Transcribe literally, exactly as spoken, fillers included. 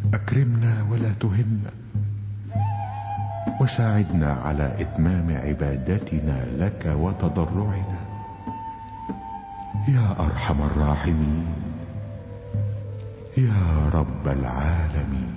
أكرمنا ولا تهنا، وساعدنا على إتمام عبادتنا لك وتضرعنا يا أرحم الراحمين يا رب العالمين.